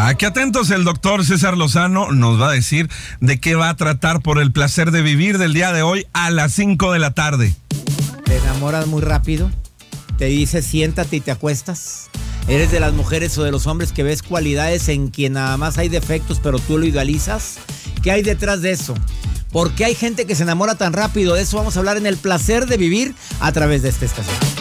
Aquí atentos, el doctor César Lozano nos va a decir de qué va a tratar por el placer de vivir del día de hoy a las 5 de la tarde. ¿Te enamoras muy rápido? ¿Te dice siéntate y te acuestas? ¿Eres de las mujeres o de los hombres que ves cualidades en quien nada más hay defectos pero tú lo idealizas? ¿Qué hay detrás de eso? ¿Por qué hay gente que se enamora tan rápido? De eso vamos a hablar en el placer de vivir a través de esta estación.